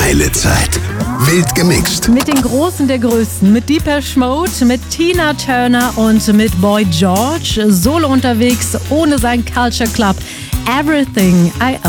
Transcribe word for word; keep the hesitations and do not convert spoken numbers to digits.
Geile Zeit. Wild gemixt. Mit den Großen der Größten, mit Depeche Mode, mit Tina Turner und mit Boy George. Solo unterwegs, ohne sein Culture Club. Everything I Own.